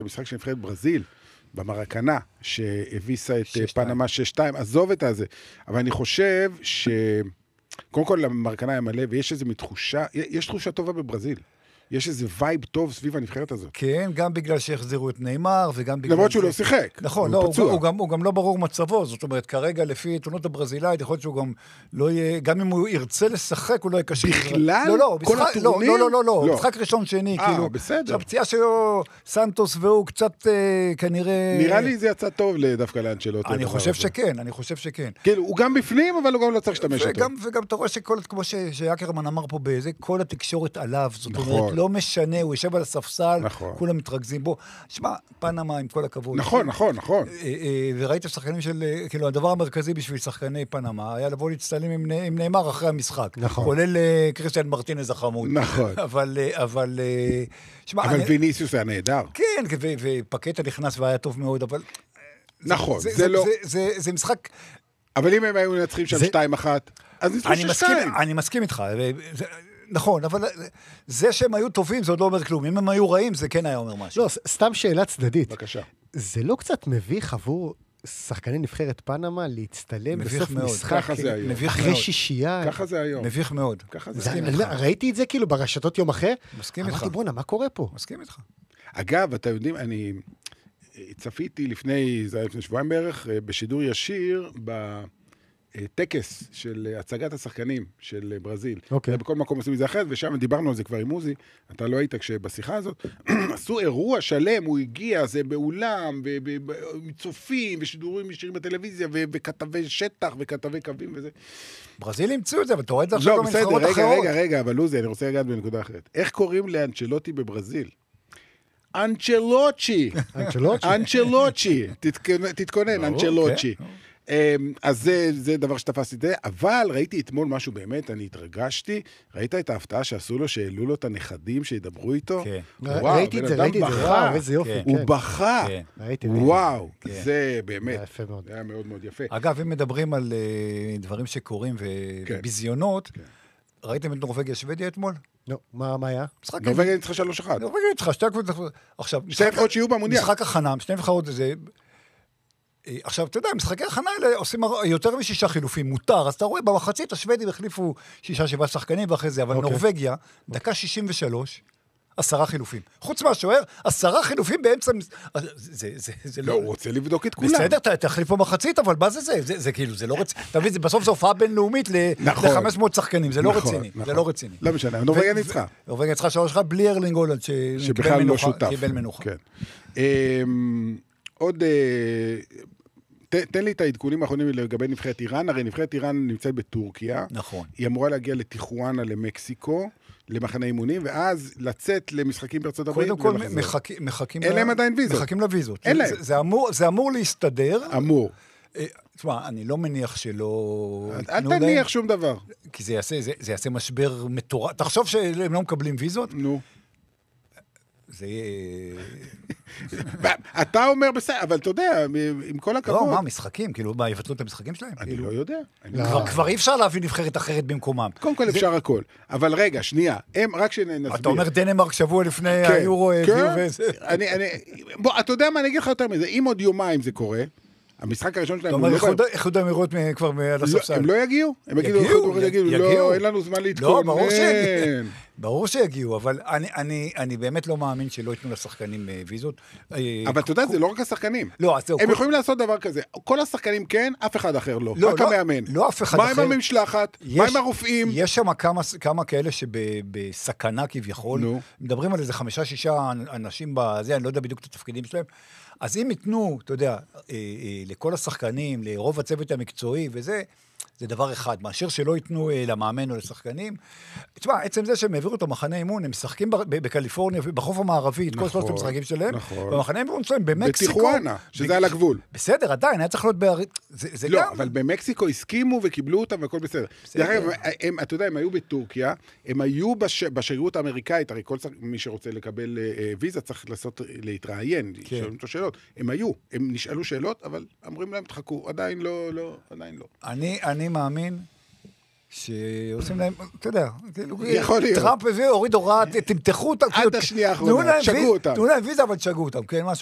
במשחק של נבחרת ברזיל, במרקנה, שהביסה את פנמה 6-2, עזוב את הזה. אבל אני חושב קודם כל, המרקנה היה מלא, ויש איזו מתחושה, יש תחושה טובה בברזיל. יש איזה וייב טוב סביב הנבחרת הזאת. כן, גם בגלל שהחזירו את ניימר, וגם בגלל... למרות שהוא לא שיחק. נכון, הוא גם לא ברור מצבו, זאת אומרת, כרגע לפי עיתונות הברזילאית, יכול להיות שהוא גם לא יהיה, גם אם הוא ירצה לשחק, הוא לא יקשר. בכלל? כל הטורניר? לא, משחק ראשון שני, כאילו. בסדר. הפציעה שלו, סנטוס והוא קצת כנראה... נראה לי זה יצא טוב דווקא לאנצ'לוטי. אני חושב שכן. כאילו, הוא גם בפנים, אבל הוא גם לא צריך להשתמש אותו. וגם אתה רואה כמו שיאקרמן אמר פה בזה, כל התקשורת עליו, זאת אומרת, לא משנה, הוא יושב על הספסל, כולם מתרכזים בו. שמע, פנמה עם כל הכבוד. נכון. וראית שחקנים של, כאילו, הדבר המרכזי בשביל שחקני פנמה, היה לבוא להצטלם עם ניימר אחרי המשחק. נכון. כולל קריסטיאן מרטינז החמוד. נכון. אבל ויניסיוס היה נהדר. כן, ופקטה נכנס והיה טוב מאוד, אבל... נכון, זה לא... זה משחק... אבל אם הם היו מנצחים שם 2-1, אז ניצחו 6-2. אני מסכים איתך, נכון, אבל זה שהם היו טובים, זה עוד לא אומר כלום. אם הם היו רעים, זה כן היה אומר משהו. לא, סתם שאלה צדדית. בבקשה. זה לא קצת מביך עבור שחקני נבחרת פנמה להצטלם בסוף משחק אחרי שישייה? ככה זה היום. מביך מאוד. ראיתי את זה כאילו ברשתות יום אחרי. מסכים איתך. אמרתי, בונה, מה קורה פה? מסכים איתך. אגב, אתה יודעים, אני צפיתי לפני שבועיים בערך, בשידור ישיר, טקס של הצגת השחקנים של ברזיל. בכל מקום עושים את זה אחרת, ושם דיברנו על זה כבר עם מוזי, אתה לא היית כשבשיחה הזאת, עשו אירוע שלם, הוא הגיע, זה באולם, מצופים, ושידורים ישירים בטלוויזיה, וכתבי שטח, וכתבי קווים וזה. ברזיל ימצאו את זה, אבל אתה רואה את זה עכשיו בנבחרות אחרות. רגע, אבל לוזי, אני רוצה לגעת בנקודה אחרת. איך קוראים לאנצ'לוטי בברזיל? אנצ'לוצ'י. תתכונן, אנצ'לוצ'י. אז זה דבר שתפסתי את זה, אבל ראיתי אתמול משהו באמת, אני התרגשתי, ראית את ההפתעה שעשו לו, שהעלו לו את הנכדים שידברו איתו? כן. ראיתי את זה, וואו, איזה יופי. הוא בכה, וואו, זה באמת, זה היה מאוד מאוד יפה. אגב, אם מדברים על דברים שקורים וביזיונות, ראיתם את נורווגיה שוודיה אתמול? לא, מה היה? נורווגיה ניצחה 3-1. נורווגיה ניצחה, עכשיו, שתי נבחרות שיהיו במונדיאל. משחק החנם, שתי נבחרות זה... עכשיו, אתה יודע, משחקי הכנה האלה עושים יותר מ6 חילופים, מותר, אז אתה רואה, במחצית השוודים החליפו 6-7 שחקנים ואחרי זה, אבל נורווגיה, דקה 63, 10 חילופים. חוץ מהשוער, 10 חילופים באמצע... זה לא, הוא רוצה לבדוק את כולם. בסדר, תחליף פה מחצית, אבל מה זה? זה כאילו, זה לא רציני. תבין, בסוף זו הופעה בינלאומית ל-500 שחקנים, זה לא רציני. זה לא רציני. לא משנה, נורווגיה ניצחה. נורווגיה ניצחה 3-1 בלי ארלינג הולנד, שבכלל לא שותף. קיבל מנוחה. עוד, תן לי את העדכונים האחרונים לגבי נבחרת איראן, הרי נבחרת איראן נמצאת בטורקיה, נכון. היא אמורה להגיע לטיחואנה, למקסיקו, למחנה אימונים, ואז לצאת למשחקים בארצות הברית. קודם כל מחכים... אין להם עדיין ויזות. מחכים לוויזות. אין להם. זה אמור להסתדר. אמור. תשמע, אני לא מניח שלא... אל תניח שום דבר. כי זה יעשה משבר מטורף. תחשוב שהם לא מקבלים ויזות? נו. זה יהיה... אתה אומר בסדר, אבל אתה יודע, עם כל הכבוד... לא, מה, משחקים? כאילו, מה, יבטלו את המשחקים שלהם? אני לא יודע. כבר אי אפשר להביא נבחרת אחרת במקומם. קודם כל אפשר הכל. אבל רגע, שנייה, הם רק שנסביר. אתה אומר דנמרק שבוע לפני היורו... כן, בוא, אתה יודע מה, אני אגיד לך יותר מזה, אם עוד יומיים זה קורה, המשחק הראשון שלהם... אתה אומר, איחוד האמירויות כבר מעל הספסל. הם לא יגיעו? הם יגידו, לא, אין לנו זמן להתכונן. לא, ברור שיגיעו, אבל אני באמת לא מאמין שלא ייתנו לשחקנים ויזות. אבל אתה יודע, זה לא רק השחקנים. לא, אז זהו. הם יכולים לעשות דבר כזה. כל השחקנים כן, אף אחד אחר לא. רק המאמן. לא אף אחד אחר. מה עם המשלחת? מה עם הרופאים? יש שם כמה כאלה שבסכנה כביכול. מדברים על איזה 5-6 אנשים בזה, אני לא יודע בדיוק את התפקידים שלהם. אז אם ייתנו, אתה יודע, לכל השחקנים, לרוב הצוות המקצועי וזה, זה דבר אחד, מאשר שלא ייתנו למאמן או לשחקנים. תשמע, עצם זה שהם העבירו את המחנה אימון, הם משחקים בקליפורניה, בחוף המערבי, את כל שלושת המשחקים שלהם, במחנה אימון שלהם במקסיקו. בטיחואנה, שזה על הגבול. בסדר, עדיין, היה צריך להיות זה לא, גם... אבל במקסיקו הסכימו וקיבלו אותם והכל בסדר. אתה יודע, הם היו בטורקיה, הם היו בשגרירות האמריקאית, הרי כל מי שרוצה לקבל ויזה צריך להתראיין, שואלים אותו שאלות. הם נשאלו שאלות, אבל אמרים להם, תחכו, עדיין לא. אני מאמין שעושים להם, אתה יודע, יכול להיות. טראמפ הביא, הוריד הוראה, תמתחו אותם. עד השנייה האחרונה, שגעו אותם. תנו להם ויזה, אבל שגעו אותם, כן,